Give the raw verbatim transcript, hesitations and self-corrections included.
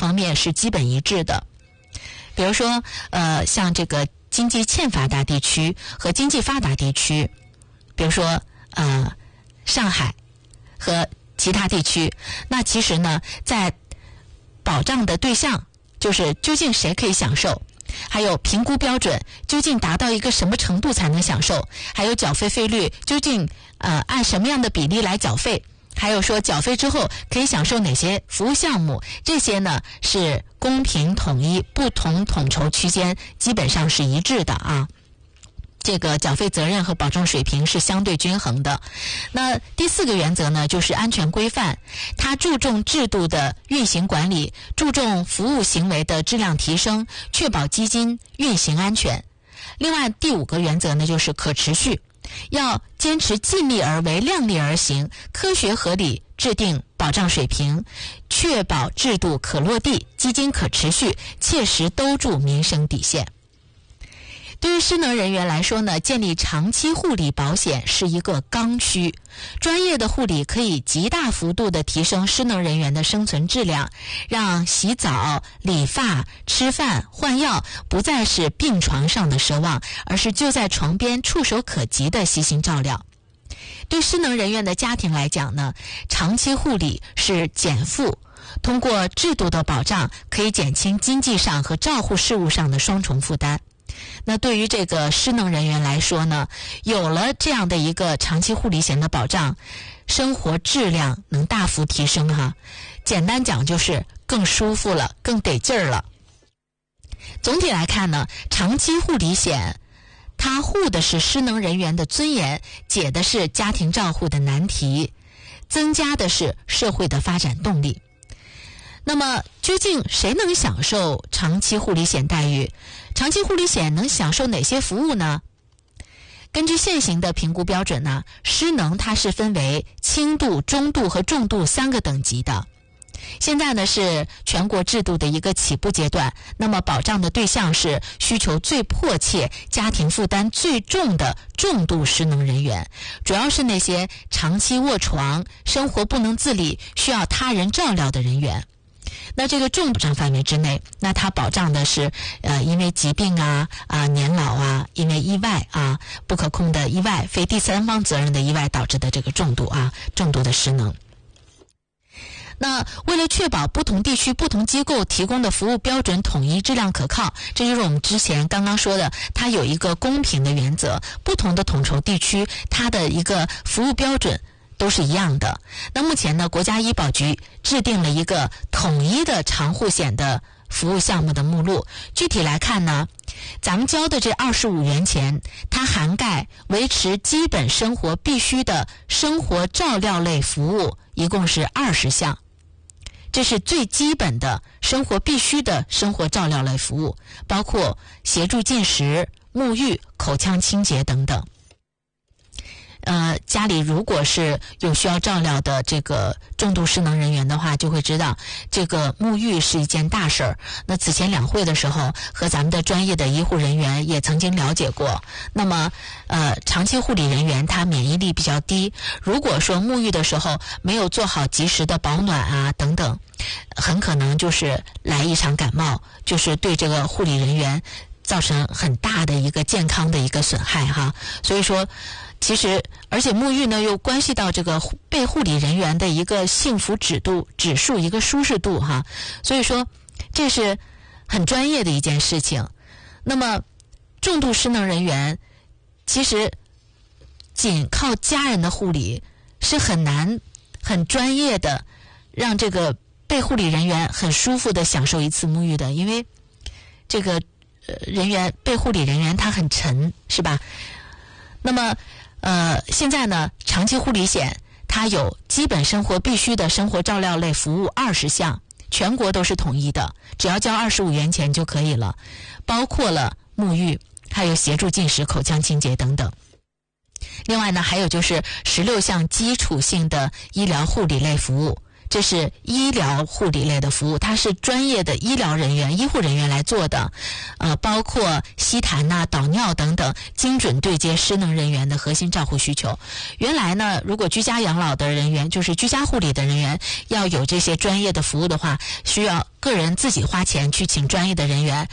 方面是基本一致的。比如说呃，像这个经济欠发达地区和经济发达地区，比如说呃，上海和其他地区，那其实呢在保障的对象，就是究竟谁可以享受，还有评估标准究竟达到一个什么程度才能享受，还有缴费费率究竟呃按什么样的比例来缴费，还有说缴费之后可以享受哪些服务项目，这些呢是公平统一，不同统筹区间基本上是一致的啊。这个缴费责任和保证水平是相对均衡的。那第四个原则呢，就是安全规范，它注重制度的运行管理，注重服务行为的质量提升，确保基金运行安全。另外第五个原则呢，就是可持续，要坚持尽力而为，量力而行，科学合理制定保障水平，确保制度可落地，基金可持续，切实兜住民生底线。对于失能人员来说呢，建立长期护理保险是一个刚需。专业的护理可以极大幅度地提升失能人员的生存质量，让洗澡、理发、吃饭、换药不再是病床上的奢望，而是就在床边触手可及的悉心照料。对失能人员的家庭来讲呢，长期护理是减负，通过制度的保障可以减轻经济上和照护事务上的双重负担。那对于这个失能人员来说呢，有了这样的一个长期护理险的保障，生活质量能大幅提升哈。简单讲就是更舒服了，更得劲儿了。总体来看呢，长期护理险它护的是失能人员的尊严，解的是家庭照护的难题，增加的是社会的发展动力。那么究竟谁能享受长期护理险待遇？长期护理险能享受哪些服务呢？根据现行的评估标准呢，失能它是分为轻度、中度和重度三个等级的。现在呢是全国制度的一个起步阶段，那么保障的对象是需求最迫切、家庭负担最重的重度失能人员，主要是那些长期卧床、生活不能自理、需要他人照料的人员。那这个重保障范围之内，那它保障的是呃，因为疾病啊啊、年老啊，因为意外啊、不可控的意外、非第三方责任的意外导致的这个重度啊重度的失能。那为了确保不同地区不同机构提供的服务标准统一、质量可靠，这就是我们之前刚刚说的，它有一个公平的原则，不同的统筹地区它的一个服务标准都是一样的。那目前呢，国家医保局制定了一个统一的长护险的服务项目的目录。具体来看呢，咱们交的这二十五元钱，它涵盖维持基本生活必须的生活照料类服务，一共是二十项。这是最基本的生活必须的生活照料类服务，包括协助进食、沐浴、口腔清洁等等。呃，家里如果是有需要照料的这个重度失能人员的话，就会知道这个沐浴是一件大事儿。那此前两会的时候，和咱们的专业的医护人员也曾经了解过。那么，呃，长期护理人员他免疫力比较低，如果说沐浴的时候没有做好及时的保暖啊等等，很可能就是来一场感冒，就是对这个护理人员造成很大的一个健康的一个损害哈。所以说其实而且沐浴呢又关系到这个被护理人员的一个幸福指度指数，一个舒适度哈。所以说这是很专业的一件事情。那么重度失能人员其实仅靠家人的护理是很难很专业的让这个被护理人员很舒服的享受一次沐浴的，因为这个呃人员被护理人员他很沉，是吧？那么呃现在呢，长期护理险它有基本生活必须的生活照料类服务二十项，全国都是统一的，只要交二十五元钱就可以了，包括了沐浴，还有协助进食、口腔清洁等等。另外呢，还有就是十六项基础性的医疗护理类服务， 这是医疗护理类的服务，它是专业的医疗人员、医护人员来做的，呃，包括吸痰呐、导尿等等，精准对接失能人员的核心照护需求。原来呢，如果居家养老的人员，就是居家护理的人员，要有这些专业的服务的话，需要个人自己花钱去请专业的人员，